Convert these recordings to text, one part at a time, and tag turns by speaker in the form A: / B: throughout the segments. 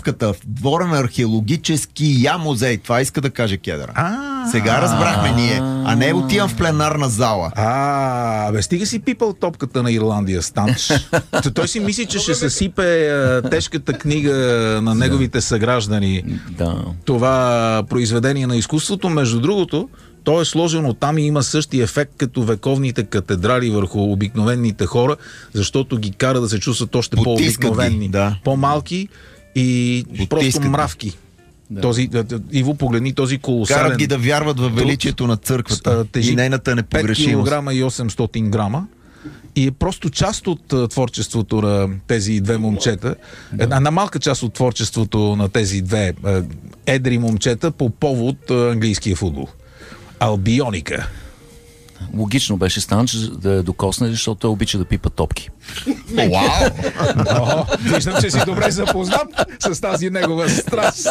A: в двора на археологически музей. Това иска да каже Кедъра. Сега разбрахме ние, а не отивам в пленарна зала.
B: Бе, стига си пипал топката на Ирландия, Станч. Той си мисли, че ще съсипе тежката книга на неговите съграждани.
C: Да.
B: Това произведение на изкуството, между другото, то е сложено там и има същия ефект като вековните катедрали върху обикновените хора, защото ги кара да се чувстват още по-обикновени, по-малки и просто мравки. Да. Иво, погледни този колосален...
A: Карат ги да вярват във величието на църквата и нейната непогрешимост.
B: 5 кг и 800 грама. И е просто част от творчеството на тези две момчета. Една малка част от творчеството на тези две едри момчета по повод английския футбол. Албионика.
C: Логично беше Станч да я докосне, защото той обича да пипа топки.
B: Вау! Виждам, че си добре запознат с тази негова страст.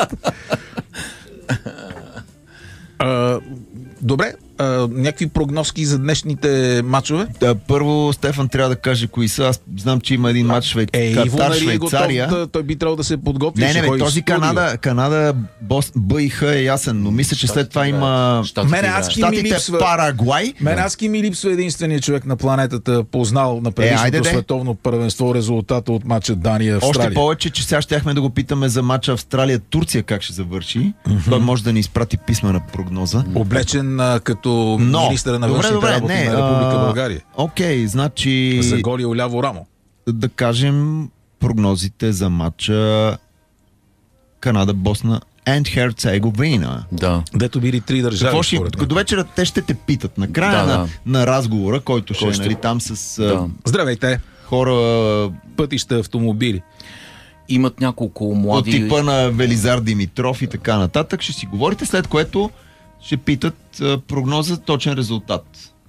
B: Добре, някакви прогнозки за днешните матчове?
A: Първо Стефан трябва да каже кои са. Аз знам, че има един матч Катар, Швейцария.
B: Той би трябвало да се подготви.
A: Не, този Канада БИХ е ясен, но мисля, че след това има Щатите, Парагвай.
B: Менадски ми липсва единственият човек на планетата, познал на предишното световно първенство резултата от матча Дания-Австралия.
A: Още повече, че сега щяхме да го питаме за матча Австралия-Турция как ще завърши. Той може да ни изпрати писмена прогноза.
B: Облечен като министъра на външните работи на Република България.
A: Окей, значи...
B: За голи ляво рамо.
A: Да кажем прогнозите за матча Канада-Босна and Херцеговина.
C: Да.
B: Дето били 3 държави.
A: До вечера те ще те питат. Накрая на разговора, който ще е там с...
B: Здравейте!
A: Хора...
B: Пътища, автомобили.
C: Имат няколко млади...
A: От типа на Велизар Димитров и така нататък. Ще си говорите, след което ще питат прогноза, точен резултат.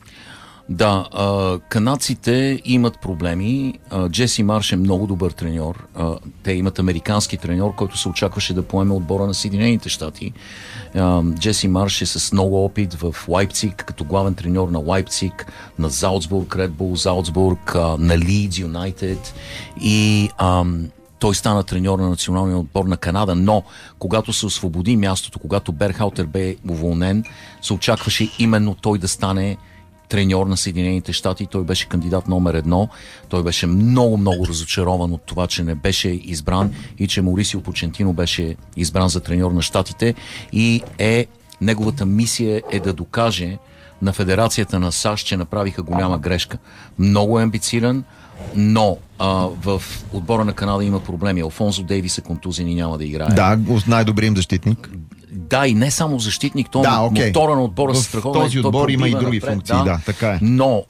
C: Да, канадците имат проблеми. Джеси Марш е много добър треньор. Те имат американски треньор, който се очакваше да поеме отбора на Съединените щати. Джеси Марш е с много опит в Лайпциг, като главен треньор на Лайпциг, на Залцбург, Ред Бул Залцбург, на Лидс Юнайтед и... той стана треньор на националния отбор на Канада, но когато се освободи мястото, когато Берхалтер бе уволнен, се очакваше именно той да стане треньор на Съединените щати. Той беше кандидат номер 1. Той беше много разочарован от това, че не беше избран и че Маурисио Почентино беше избран за треньор на щатите и неговата мисия е да докаже на Федерацията на САЩ, че направиха голяма грешка. Много е амбициран, но в отбора на Канада има проблеми. Алфонсо Дейвис е контузен и няма да играе.
A: Да, най-добрият защитник.
C: Да, и не само защитник, той мотора на отбора се страхова.
A: В този отбор има и други функции, така е.
C: Но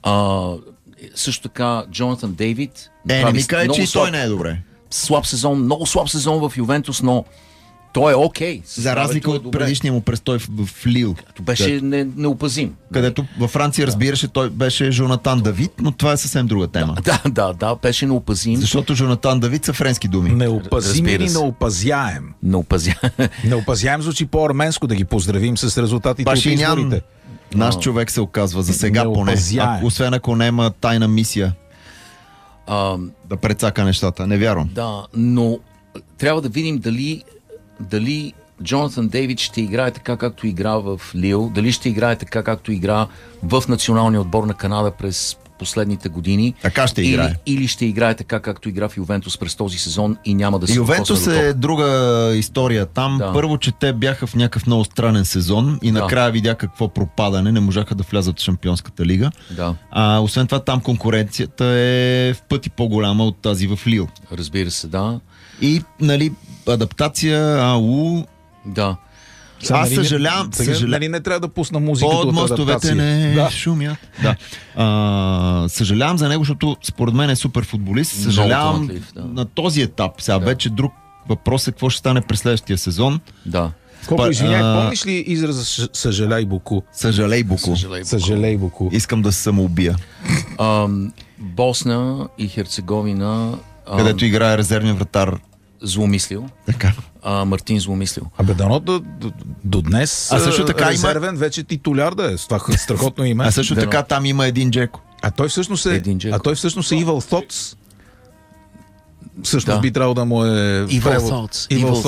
C: също така Джонатан Дейвид...
A: не ми каже, че и той не е добре.
C: Много слаб сезон в Ювентус, но той е окей.
A: За разлика от предишния му престой в Лил.
C: Като беше неопазим.
A: Където във Франция, разбираше, той беше Жонатан Давид, но това е съвсем друга тема.
C: Да, беше неопазим.
A: Защото Жонатан Давид са френски думи.
B: Неопазим или неопазяем? Неопазяем звучи по-арменско, да ги поздравим с резултатите от изборите.
A: Наш човек се оказва, за сега поне. Освен ако нема тайна мисия да прецака нещата. Не вярвам.
C: Да, но трябва да видим дали Джонатан Дейвид ще играе така, както игра в Лил, дали ще играе така, както игра в националния отбор на Канада през последните години.
A: Така ще играе.
C: Или ще играе така, както игра в Ювентус през този сезон и няма да се
A: Ювентус е друга история там. Да. Първо, че те бяха в някакъв много странен сезон и накрая видя какво пропадане. Не можаха да влязат в Шампионската лига.
C: Да.
A: Освен това, там конкуренцията е в пъти по-голяма от тази в Лил.
C: Разбира се, да.
A: И, адаптация,
C: Да.
A: Аз съжалявам.
B: Нали не трябва да пусна музиката
A: от мостовете не шумят. Да. Съжалявам за него, защото според мен е супер футболист. Съжалявам на този етап. Сега вече друг въпрос е какво ще стане през следващия сезон.
C: Да.
B: Помниш ли израза съжаляй Боку?
A: Съжаляй Боку.
B: Съжаляй Боку.
A: Искам да се самоубия.
C: Босна и Херцеговина,
A: където играе резервния вратар
C: Зломислил.
A: Така.
C: Мартин Зломислил.
B: Дано до днес
A: също така
B: резервен вече титуляр да е. С това страхотно име.
A: А също така там има един Джеко.
B: Той всъщност е Evil Thoughts. Всъщност би трябвало да му е
C: Evil Thoughts.